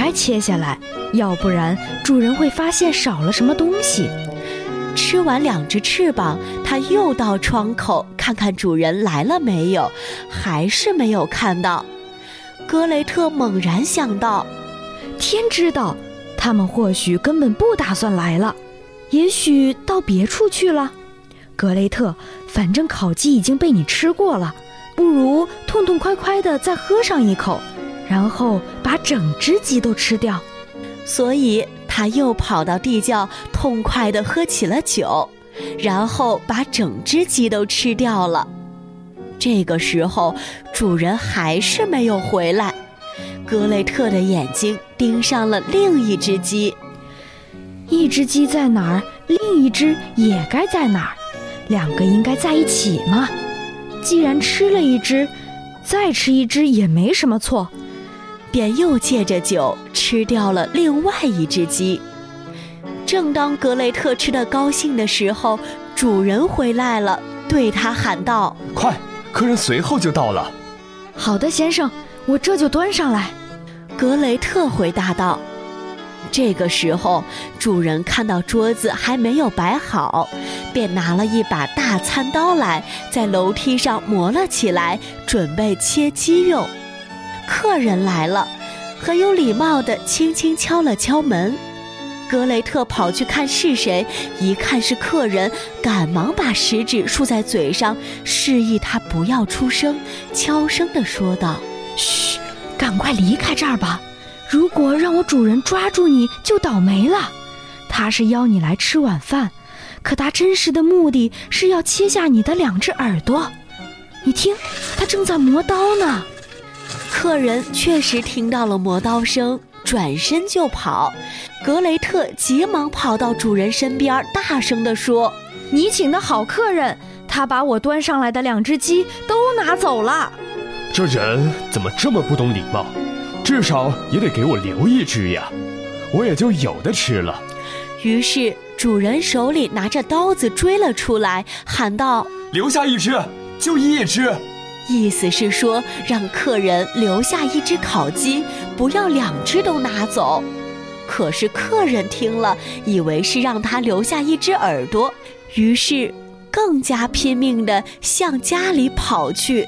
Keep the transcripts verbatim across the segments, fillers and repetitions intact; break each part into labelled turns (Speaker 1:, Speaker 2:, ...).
Speaker 1: 该切下来，要不然主人会发现少了什么东西。
Speaker 2: 吃完两只翅膀，他又到窗口看看主人来了没有，还是没有看到。格雷特猛然想到，
Speaker 1: 天知道，他们或许根本不打算来了，也许到别处去了。格雷特，反正烤鸡已经被你吃过了，不如痛痛快快地再喝上一口，然后把整只鸡都吃掉。
Speaker 2: 所以他又跑到地窖，痛快地喝起了酒，然后把整只鸡都吃掉了。这个时候，主人还是没有回来。格雷特的眼睛盯上了另一只鸡。
Speaker 1: 一只鸡在哪儿，另一只也该在哪儿，两个应该在一起嘛。既然吃了一只，再吃一只也没什么错。
Speaker 2: 便又借着酒吃掉了另外一只鸡。正当格雷特吃得高兴的时候，主人回来了，对他喊道：
Speaker 3: 快，客人随后就到了。
Speaker 1: 好的，先生，我这就端上来。
Speaker 2: 格雷特回答道。这个时候，主人看到桌子还没有摆好，便拿了一把大餐刀来，在楼梯上磨了起来，准备切鸡肉。客人来了，很有礼貌地轻轻敲了敲门。格雷特跑去看是谁，一看是客人，赶忙把食指竖在嘴上，示意他不要出声，悄声地说道：
Speaker 1: 嘘，赶快离开这儿吧，如果让我主人抓住你就倒霉了。他是邀你来吃晚饭，可他真实的目的是要切下你的两只耳朵。你听，他正在磨刀呢。
Speaker 2: 客人确实听到了磨刀声，转身就跑。格雷特急忙跑到主人身边，大声地说：
Speaker 1: 你请的好客人，他把我端上来的两只鸡都拿走了。
Speaker 3: 这人怎么这么不懂礼貌，至少也得给我留一只呀，我也就有的吃了。
Speaker 2: 于是主人手里拿着刀子追了出来，喊道：
Speaker 3: 留下一只，就一只。
Speaker 2: 意思是说，让客人留下一只烤鸡，不要两只都拿走。可是客人听了，以为是让他留下一只耳朵，于是更加拼命地向家里跑去。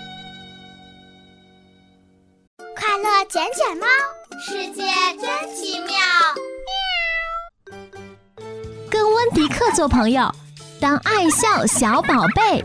Speaker 4: 快乐捡捡猫，世界真奇妙。
Speaker 5: 跟温迪克做朋友，当爱笑小宝贝。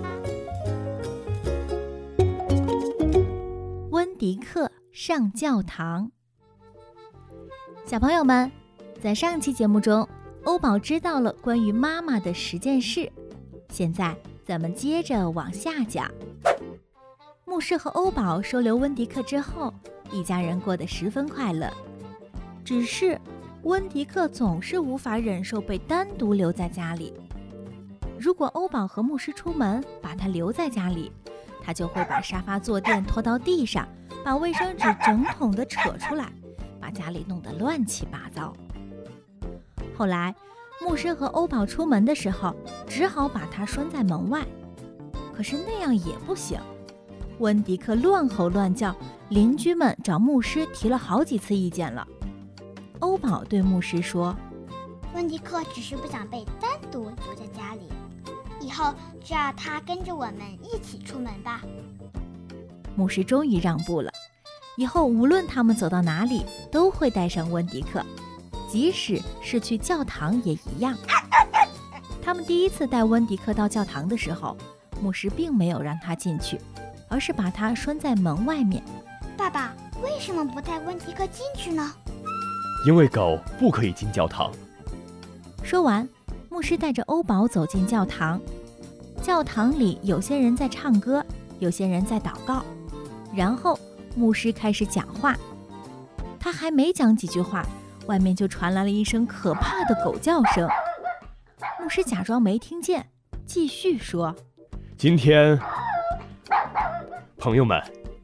Speaker 5: 温迪克上教堂。小朋友们，在上期节目中，欧宝知道了关于妈妈的十件事。现在咱们接着往下讲。牧师和欧宝收留温迪克之后，一家人过得十分快乐。只是温迪克总是无法忍受被单独留在家里。如果欧宝和牧师出门，把他留在家里，他就会把沙发坐垫拖到地上，把卫生纸整桶地扯出来，把家里弄得乱七八糟。后来牧师和欧宝出门的时候，只好把他拴在门外。可是那样也不行，温迪克乱吼乱叫，邻居们找牧师提了好几次意见了。欧宝对牧师说：
Speaker 4: 温迪克只是不想被单独留在家里，以后就让他跟着我们一起出门吧。
Speaker 5: 牧师终于让步了，以后无论他们走到哪里，都会带上温迪克，即使是去教堂也一样。他们第一次带温迪克到教堂的时候，牧师并没有让他进去，而是把他拴在门外面。
Speaker 4: 爸爸，为什么不带温迪克进去呢？
Speaker 3: 因为狗不可以进教堂。
Speaker 5: 说完，牧师带着欧宝走进教堂。教堂里有些人在唱歌，有些人在祷告。然后牧师开始讲话，他还没讲几句话，外面就传来了一声可怕的狗叫声。牧师假装没听见，继续说：
Speaker 3: 今天，朋友们。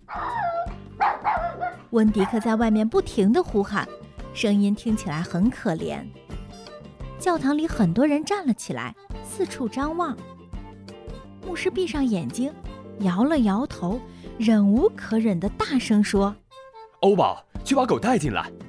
Speaker 5: 温迪克在外面不停地呼喊，声音听起来很可怜。教堂里很多人站了起来，四处张望。牧师闭上眼睛，摇了摇头，忍无可忍地大声说：
Speaker 3: 欧宝，去把狗带进来，